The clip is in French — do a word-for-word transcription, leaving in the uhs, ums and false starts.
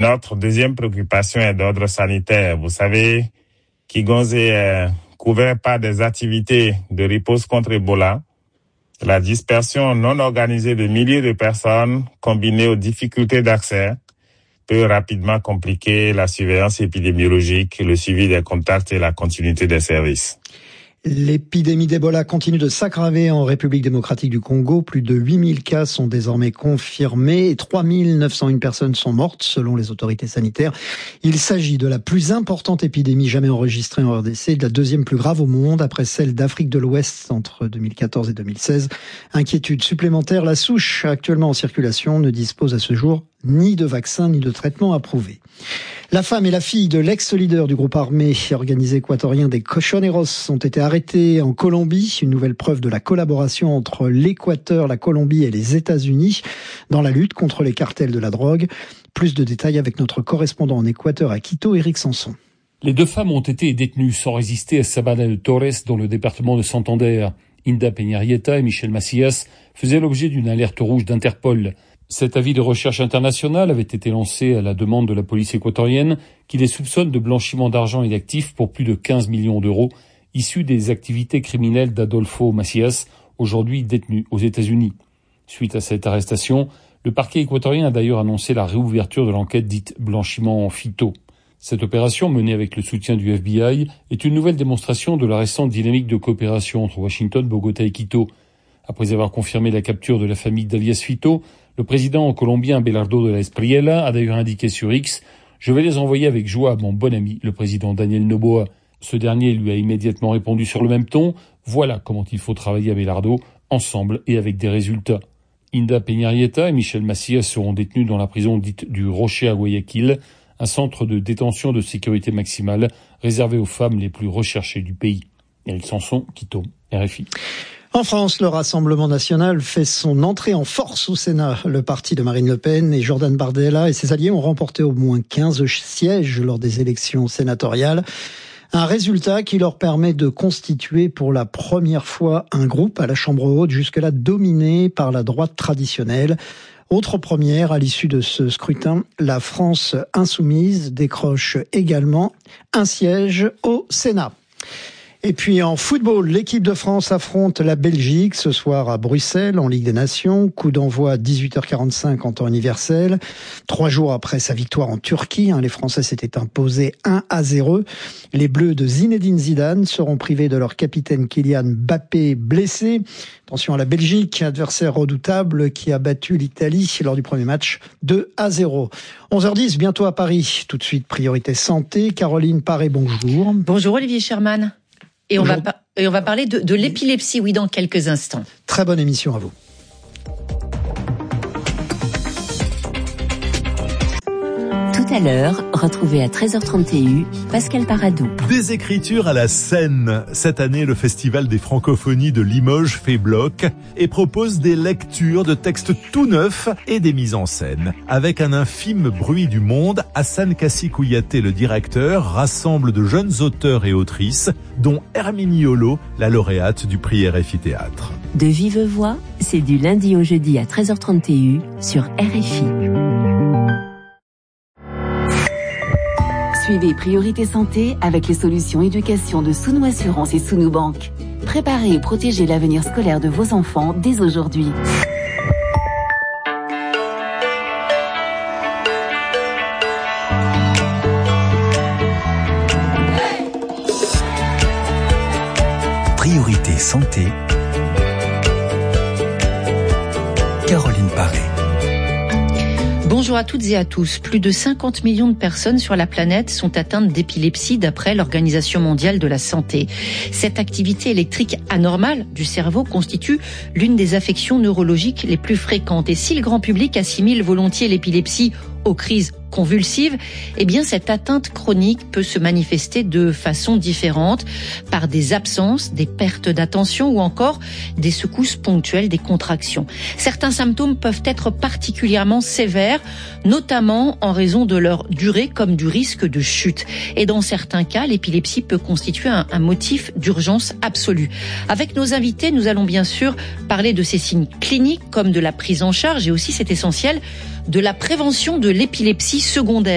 notre deuxième préoccupation est d'ordre sanitaire. Vous savez, Kigonze est couvert par des activités de riposte contre Ebola. La dispersion non organisée de milliers de personnes, combinée aux difficultés d'accès, peut rapidement compliquer la surveillance épidémiologique, le suivi des contacts et la continuité des services. L'épidémie d'Ebola continue de s'aggraver en République démocratique du Congo. Plus de huit mille cas sont désormais confirmés et trois mille neuf cent un personnes sont mortes selon les autorités sanitaires. Il s'agit de la plus importante épidémie jamais enregistrée en R D C, de la deuxième plus grave au monde après celle d'Afrique de l'Ouest entre deux mille quatorze et deux mille seize. Inquiétude supplémentaire, la souche actuellement en circulation ne dispose à ce jour ni de vaccin ni de traitement approuvé. La femme et la fille de l'ex-leader du groupe armé organisé équatorien des Cochoneros ont été arrêtées en Colombie. Une nouvelle preuve de la collaboration entre l'Équateur, la Colombie et les États-Unis dans la lutte contre les cartels de la drogue. Plus de détails avec notre correspondant en Équateur à Quito, Éric Sanson. Les deux femmes ont été détenues sans résister à Sabana de Torres dans le département de Santander. Inda Peñarrieta et Michel Macías faisaient l'objet d'une alerte rouge d'Interpol. Cet avis de recherche internationale avait été lancé à la demande de la police équatorienne qui les soupçonne de blanchiment d'argent et d'actifs pour plus de quinze millions d'euros issus des activités criminelles d'Adolfo Macías, aujourd'hui détenu aux États-Unis. Suite à cette arrestation, le parquet équatorien a d'ailleurs annoncé la réouverture de l'enquête dite blanchiment en phyto. Cette opération, menée avec le soutien du F B I, est une nouvelle démonstration de la récente dynamique de coopération entre Washington, Bogota et Quito. Après avoir confirmé la capture de la famille d'Alias Fito, le président colombien Abelardo de la Espriella a d'ailleurs indiqué sur X « Je vais les envoyer avec joie à mon bon ami, le président Daniel Noboa ». Ce dernier lui a immédiatement répondu sur le même ton « Voilà comment il faut travailler Abelardo, ensemble et avec des résultats ». Inda Peñarrieta et Michel Macías seront détenus dans la prison dite du Rocher à Guayaquil, un centre de détention de sécurité maximale réservé aux femmes les plus recherchées du pays. Éric Sanson, Quito, R F I. En France, le Rassemblement national fait son entrée en force au Sénat. Le parti de Marine Le Pen et Jordan Bardella et ses alliés ont remporté au moins quinze sièges lors des élections sénatoriales. Un résultat qui leur permet de constituer pour la première fois un groupe à la Chambre haute, jusque-là dominé par la droite traditionnelle. Autre première, à l'issue de ce scrutin, la France insoumise décroche également un siège au Sénat. Et puis en football, l'équipe de France affronte la Belgique ce soir à Bruxelles en Ligue des Nations. Coup d'envoi à dix-huit heures quarante-cinq en temps universel. Trois jours après sa victoire en Turquie, hein, les Français s'étaient imposés un à zéro. Les Bleus de Zinedine Zidane seront privés de leur capitaine Kylian Mbappé blessé. Attention à la Belgique, adversaire redoutable qui a battu l'Italie lors du premier match deux à zéro. onze heures dix, bientôt à Paris. Tout de suite, priorité santé. Caroline Paré, bonjour. Bonjour Olivier Sherman. Et on, va par- et on va parler de, de l'épilepsie, oui, dans quelques instants. Très bonne émission à vous. Tout à l'heure, retrouvez à treize heures trente Pascal Paradou. Des écritures à la scène. Cette année, le Festival des Francophonies de Limoges fait bloc et propose des lectures de textes tout neufs et des mises en scène. Avec un infime bruit du monde, Hassan Kassi Kouyaté, le directeur, rassemble de jeunes auteurs et autrices, dont Herminie Holo, la lauréate du prix R F I Théâtre. De vive voix, c'est du lundi au jeudi à treize heures trente sur R F I. Suivez Priorité Santé avec les solutions éducation de Sounou Assurance et Sounou Banque. Préparez et protégez l'avenir scolaire de vos enfants dès aujourd'hui. Priorité Santé. Caroline Paré. Bonjour à toutes et à tous. Plus de cinquante millions de personnes sur la planète sont atteintes d'épilepsie d'après l'Organisation mondiale de la santé. Cette activité électrique anormale du cerveau constitue l'une des affections neurologiques les plus fréquentes. Et si le grand public assimile volontiers l'épilepsie aux crises convulsives, eh bien cette atteinte chronique peut se manifester de façon différente par des absences, des pertes d'attention ou encore des secousses ponctuelles, des contractions. Certains symptômes peuvent être particulièrement sévères, notamment en raison de leur durée comme du risque de chute. Et dans certains cas, l'épilepsie peut constituer un, un motif d'urgence absolue. Avec nos invités, nous allons bien sûr parler de ces signes cliniques comme de la prise en charge et aussi, c'est essentiel, de la prévention de l'épilepsie secondaire.